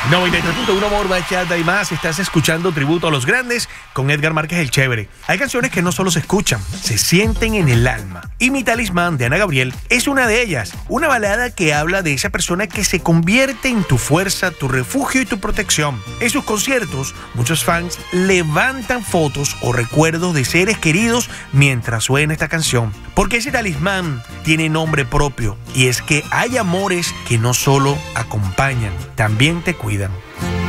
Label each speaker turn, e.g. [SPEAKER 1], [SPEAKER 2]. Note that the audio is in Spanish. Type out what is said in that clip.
[SPEAKER 1] 93.1 Amor, Bachata y más. Estás escuchando Tributo a los Grandes con Edgar Márquez el Chévere. Hay canciones que no solo se escuchan, se sienten en el alma. Y Mi Talismán de Ana Gabriel es una de ellas. Una balada que habla de esa persona que se convierte en tu fuerza, tu refugio y tu protección. En sus conciertos, muchos fans levantan fotos o recuerdos de seres queridos mientras suena esta canción. Porque ese talismán tiene nombre propio, y es que hay amores que no solo acompañan, también te cuidan.